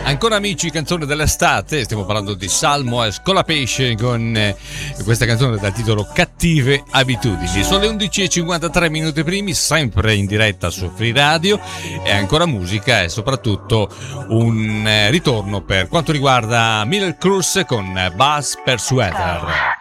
Ancora amici, canzone dell'estate, stiamo parlando di Salmo e Scolapesce con questa canzone dal titolo Cattive Abitudini. Sono le 11:53 minuti primi, sempre in diretta su Free Radio, e ancora musica e soprattutto un ritorno per quanto riguarda Miller Cruz con Buzz Persuader.